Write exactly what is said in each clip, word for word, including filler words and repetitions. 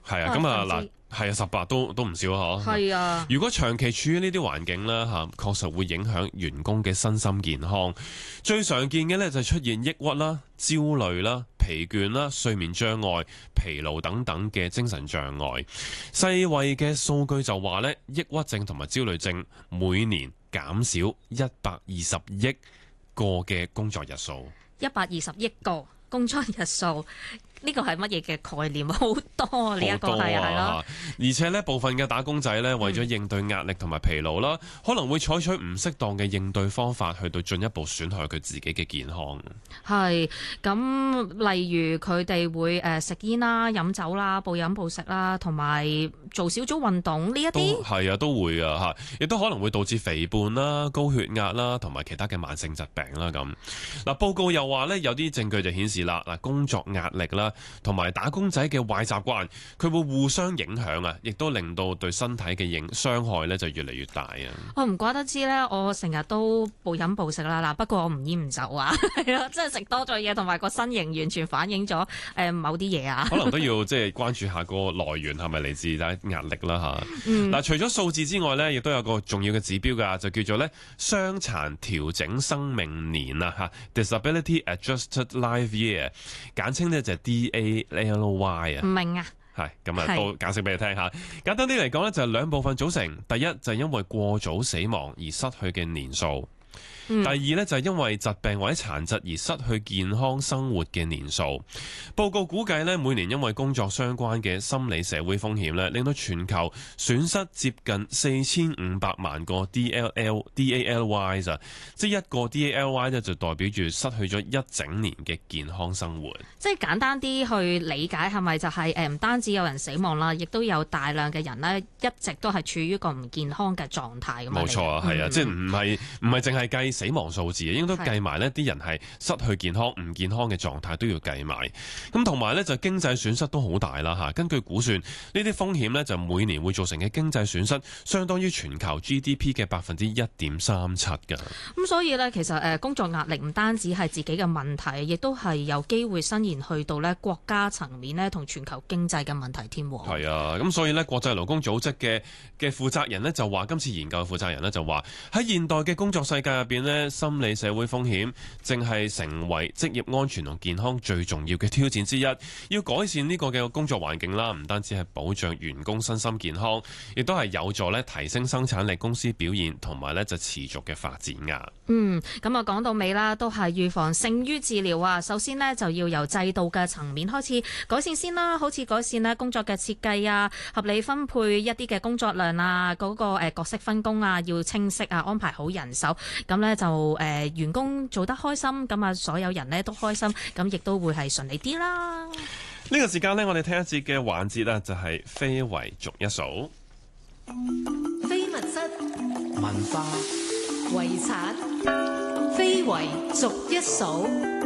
係啊，咁啊嗱，係啊，十八都都唔少嗬。係啊，如果長期處於呢啲環境咧嚇，確實會影響員工嘅身心健康。最常見嘅咧就係出現抑鬱啦、焦慮啦、疲倦啦、睡眠障礙、疲勞等等嘅精神障礙。世衛嘅數據就話咧，抑鬱症同埋焦慮症每年減少一百二十億個嘅工作日數。 一百二十億個工作日數。呢個係乜嘢嘅概念？好多呢一個係係咯， 而且呢部分嘅打工仔呢，為咗應對壓力同埋疲勞啦，嗯、可能會採取唔適當嘅應對方法，去到進一步損害佢自己嘅健康。係咁，例如佢哋會誒食煙啦、飲酒啦、暴飲暴食啦，同埋做小組運動呢一啲， 係啊，都會啊嚇，亦都可能會導致肥胖啦、高血壓啦，同埋其他嘅慢性疾病啦咁。嗱，報告又話呢，有啲證據就顯示啦，嗱，工作壓力啦，同埋打工仔嘅壞習慣，佢會互相影響啊，亦都令到對身體嘅影傷害咧就越嚟越大啊！ 我唔怪得知咧，我成日都暴飲暴食啦嗱，不過我唔煙唔酒啊，係咯，即係食多咗嘢，同埋個身形完全反映咗誒某啲嘢啊！ 可能都要即係關注下個來源係咪嚟自壓力啦嚇。嗱、嗯，除咗數字之外咧，亦都有個重要嘅指標㗎，就叫做咧傷殘調整生命年啊嚇 （Disability Adjusted Life Year），簡稱咧就係 D A L Y 啊， 唔明啊， 係咁啊，都解釋俾你聽下。簡單啲嚟講咧，就係兩部分組成。第一就係因為過早死亡而失去嘅年數。第二呢，就係因為疾病或者殘疾而失去健康生活嘅年數。報告估計呢，每年因為工作相關嘅心理社會風險呢，令到全球損失接近四千五百萬個 D L L D A L Y 咋，即係一個 D A L Y 呢，就代表住失去咗一整年嘅健康生活。 即係簡單啲去理解，係咪就係誒唔單止有人死亡啦，亦都有大量嘅人呢，一直都係處於一個唔健康嘅狀態咁樣。 冇錯啊，係啊，即係唔係唔係淨係計死亡數字，應該都計埋呢啲人係失去健康、唔健康嘅狀態都要計埋。咁同埋呢，就經濟損失都好大啦嚇。根據估算，呢啲風險呢，就每年會造成嘅經濟損失，相當於全球 G D P 嘅百分之一點三七㗎。 咁所以呢，其實誒工作壓力唔單止係自己嘅問題，亦都係有機會伸延去到呢國家層面呢，同全球經濟嘅問題添。 係啊，咁所以呢，國際勞工組織嘅嘅負責人呢，就話，今次研究嘅負責人呢，就話喺現代嘅工作世界入邊呢，心理社會風險正係成為職業安全同健康最重要嘅挑戰之一。要改善呢個嘅工作環境啦，唔單止係保障員工身心健康，亦都係有助咧提升生產力、公司表現同埋咧就持續嘅發展噶。 嗯，咁啊講到尾啦，都係預防勝於治療啊。首先呢，就要由制度嘅層面開始改善先啦，好似改善咧工作嘅設計啊，合理分配一啲嘅工作量啊，嗰、嗰個誒角色分工啊要清晰啊，安排好人手，咁呢，就誒、呃、員工做得開心，咁啊所有人呢都開心，咁亦都會係順利啲啦。 呢個時間呢，我哋聽一節嘅環節啊，就係非遺逐一數。 非物質文化遺產，非遺逐一數。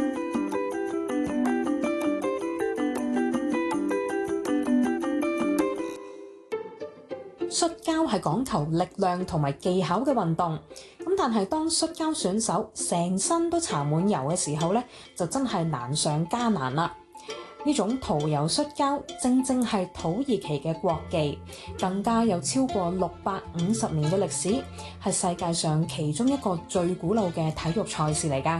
摔跤係講求力量同埋技巧嘅運動，咁但係當摔跤選手成身都搽滿油嘅時候呢，就真係難上加難啦。呢種塗油摔跤正正係土耳其嘅國技，更加有超過六百五十年嘅歷史，係世界上其中一個最古老嘅體育賽事嚟㗎。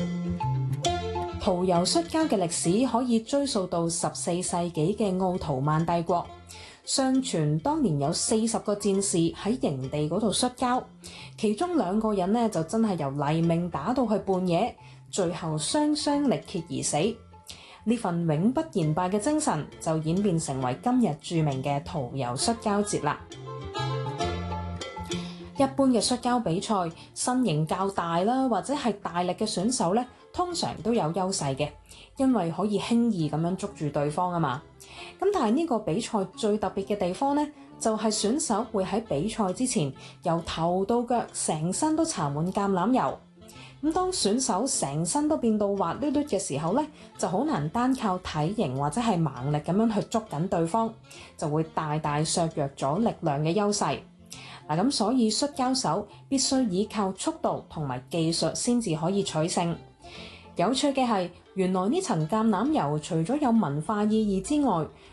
塗油摔跤嘅歷史可以追溯到十四世紀嘅奧圖曼帝國。相傳當年有四十個戰士喺營地嗰度摔跤，其中兩個人呢就真係由黎明打到去半夜，最後雙雙力竭而死。呢份永不言敗嘅精神就演變成為今日著名嘅塗油摔跤節啦。一般嘅摔跤比賽，身形較大啦，或者係大力嘅選手咧，通常都有優勢嘅，因為可以輕易咁樣捉住對方啊嘛。咁但係呢個比賽最特別嘅地方呢，就係選手會喺比賽之前由頭到腳成身都搽滿橄欖油。咁當選手成身都變到滑捋捋嘅時候呢，就好難單靠體型或者係猛力咁樣去捉緊對方，就會大大削弱咗力量嘅優勢。嗱，咁所以摔跤手必須依靠速度同埋技術先至可以取勝。有趣嘅係，原來呢層橄欖油除咗有文化意義之外，